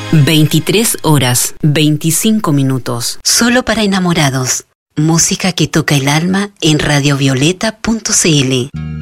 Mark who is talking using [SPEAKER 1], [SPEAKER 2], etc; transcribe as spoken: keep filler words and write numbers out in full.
[SPEAKER 1] veintitrés horas, veinticinco minutos. Solo para enamorados. Música que toca el alma en radiovioleta punto c l.